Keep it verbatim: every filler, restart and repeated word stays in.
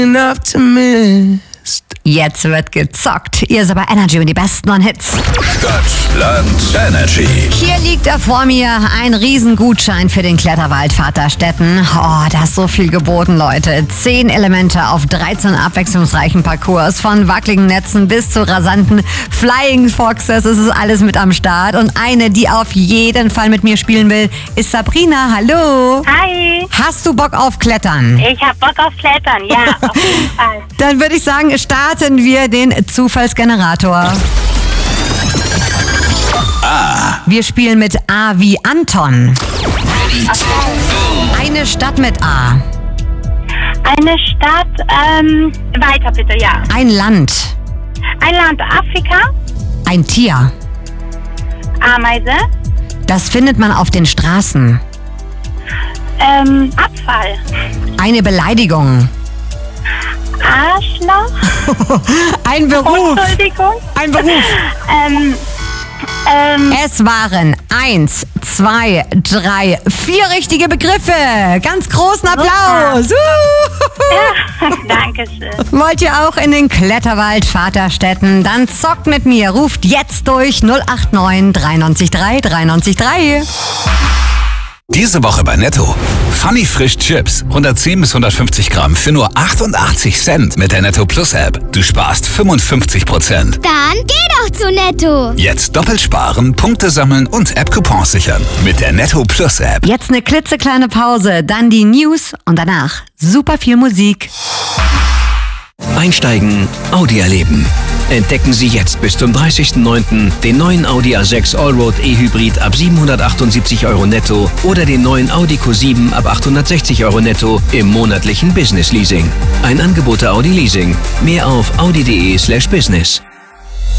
Jetzt wird gezockt. Ihr seid bei Energy und die besten Non-Hits. Stadtland Energy. Hier liegt er vor mir, ein Riesengutschein für den Kletterwald Vaterstetten. Oh, da ist so viel geboten, Leute. Zehn Elemente auf dreizehn abwechslungsreichen Parcours. Von wackeligen Netzen bis zu rasanten Flying Foxes. Es ist alles mit am Start. Und eine, die auf jeden Fall mit mir spielen will, ist Sabrina. Hallo. Hi. Hast du Bock auf Klettern? Ich hab Bock auf Klettern, ja, auf jeden Fall. Dann würde ich sagen, starten wir den Zufallsgenerator. A. Wir spielen mit A wie Anton. Eine Stadt mit A. Eine Stadt, ähm, weiter bitte, ja. Ein Land. Ein Land, Afrika. Ein Tier. Ameise. Das findet man auf den Straßen. Ähm, Abfall. Eine Beleidigung. Arschloch. Ein Beruf. Entschuldigung. Ein Beruf. Ähm, ähm, Es waren eins, zwei, drei, vier richtige Begriffe. Ganz großen Applaus. Uh. Dankeschön. Wollt ihr auch in den Kletterwald Vaterstetten? Dann zockt mit mir. Ruft jetzt durch null acht neun drei neun drei drei neun drei. Diese Woche bei Netto. Funny Frisch Chips. hundertzehn bis hundertfünfzig Gramm für nur achtundachtzig Cent mit der Netto Plus App. Du sparst fünfundfünfzig Prozent. Dann geh doch zu Netto. Jetzt doppelt sparen, Punkte sammeln und App-Coupons sichern. Mit der Netto Plus App. Jetzt eine klitzekleine Pause, dann die News und danach super viel Musik. Einsteigen, Audi erleben. Entdecken Sie jetzt bis zum dreißigsten neunten den neuen Audi A sechs Allroad E-Hybrid ab siebenhundertachtundsiebzig Euro netto oder den neuen Audi Q sieben ab achthundertsechzig Euro netto im monatlichen Business Leasing. Ein Angebot der Audi Leasing. Mehr auf audi punkt de slash business.